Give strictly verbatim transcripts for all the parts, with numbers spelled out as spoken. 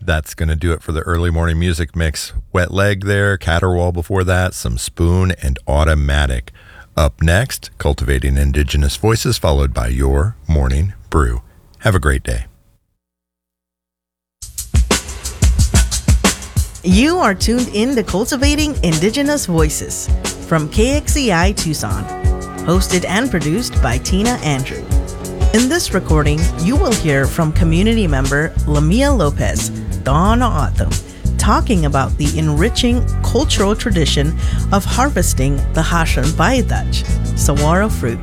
That's going to do it for the early morning music mix. Wet Leg there, Caterwaul before that, some Spoon and Automatic. Up next, Cultivating Indigenous Voices, followed by Your Morning Brew. Have a great day. You are tuned in to Cultivating Indigenous Voices from K X E I Tucson, hosted and produced by Tina Andrew. In this recording, you will hear from community member Lamia Lopez, Dawn Autumn, talking about the enriching cultural tradition of harvesting the Hashan Baytach, saguaro fruit.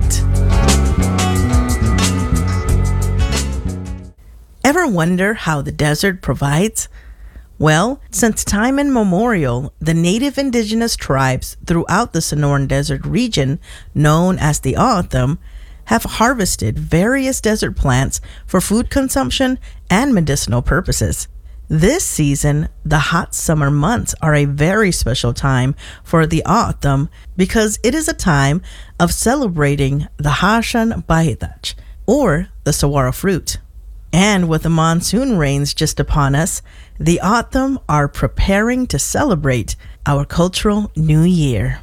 Ever wonder how the desert provides? Well, since time immemorial, the native indigenous tribes throughout the Sonoran Desert region, known as the O'odham, have harvested various desert plants for food consumption and medicinal purposes. This season, the hot summer months are a very special time for the O'odham because it is a time of celebrating the Hashan Baytach, or the saguaro fruit. And with the monsoon rains just upon us, the O'odham are preparing to celebrate our cultural new year.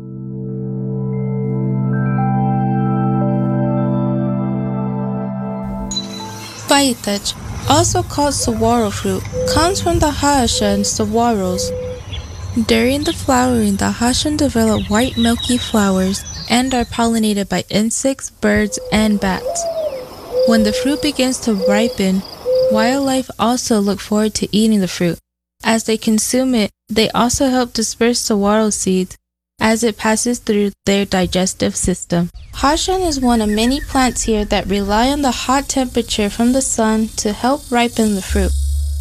Baytach, also called saguaro fruit, comes from the Hashan saguaros. During the flowering, the Hashan develop white milky flowers and are pollinated by insects, birds, and bats. When the fruit begins to ripen, wildlife also look forward to eating the fruit. As they consume it, they also help disperse saguaro seeds as it passes through their digestive system. Hashan is one of many plants here that rely on the hot temperature from the sun to help ripen the fruit.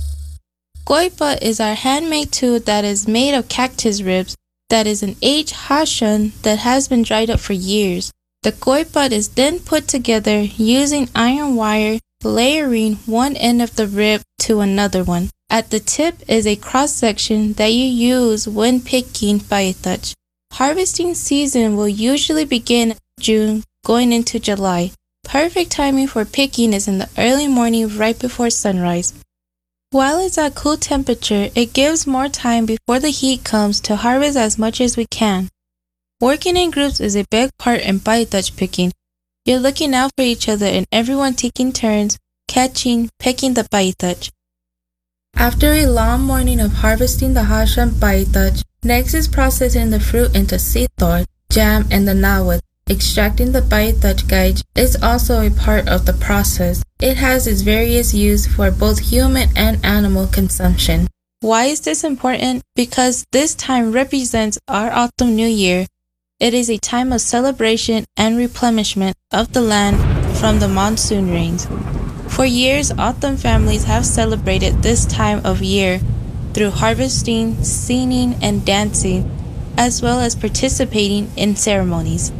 Goipa is our handmade tool that is made of cactus ribs that is an aged Hashan that has been dried up for years. The goiput is then put together using iron wire, layering one end of the rib to another one. At the tip is a cross-section that you use when picking baytach. Harvesting season will usually begin in June, going into July. Perfect timing for picking is in the early morning right before sunrise. While it's at cool temperature, it gives more time before the heat comes to harvest as much as we can. Working in groups is a big part in baytach picking. You're looking out for each other and everyone taking turns, catching, picking the baytach. After a long morning of harvesting the Hashan baytach, next is processing the fruit into sithor, jam, and the nawat. Extracting the baytach gauge is also a part of the process. It has its various use for both human and animal consumption. Why is this important? Because this time represents our autumn new year. It is a time of celebration and replenishment of the land from the monsoon rains. For years, autumn families have celebrated this time of year through harvesting, singing, and dancing, as well as participating in ceremonies.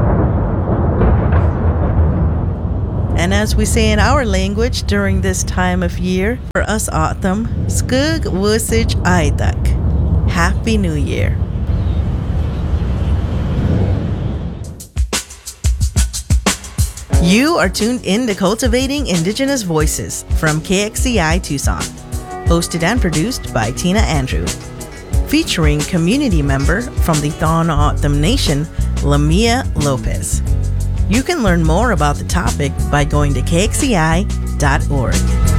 And as we say in our language during this time of year, for us autumn, Skug Wusij Aidak. Happy New Year. You are tuned in to Cultivating Indigenous Voices from K X E I Tucson, hosted and produced by Tina Andrew, featuring community member from the Dawn Autumn Nation, Lamia Lopez. You can learn more about the topic by going to K X E I dot org.